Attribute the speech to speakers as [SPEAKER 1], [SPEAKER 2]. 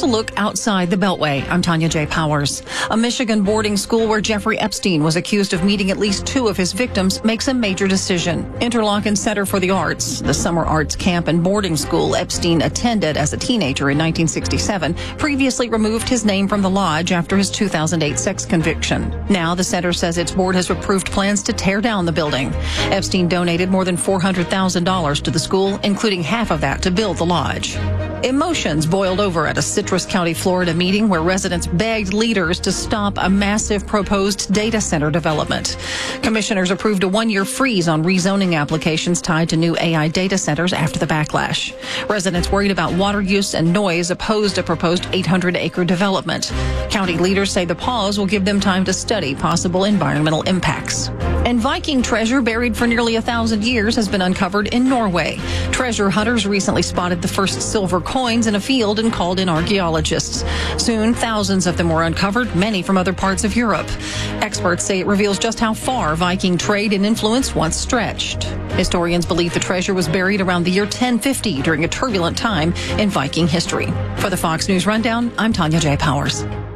[SPEAKER 1] Here's a look outside the Beltway. I'm Tanya J. Powers. A Michigan boarding school where Jeffrey Epstein was accused of meeting at least two of his victims makes a major decision. Interlochen Center for the Arts, the summer arts camp and boarding school Epstein attended as a teenager in 1967, previously removed his name from the lodge after his 2008 sex conviction. Now the center says its board has approved plans to tear down the building. Epstein donated more than $400,000 to the school, including half of that to build the lodge. Emotions boiled over at a Citrus County, Florida meeting where residents begged leaders to stop a massive proposed data center development. Commissioners approved a one-year freeze on rezoning applications tied to new AI data centers after the backlash. Residents worried about water use and noise opposed a proposed 800-acre development. County leaders say the pause will give them time to study possible environmental impacts. And Viking treasure buried for nearly 1,000 years has been uncovered in Norway. Treasure hunters recently spotted the first silver coins in a field and called in archaeologists. Soon, thousands of them were uncovered, many from other parts of Europe. Experts say it reveals just how far Viking trade and influence once stretched. Historians believe the treasure was buried around the year 1050 during a turbulent time in Viking history. For the Fox News Rundown, I'm Tanya J. Powers.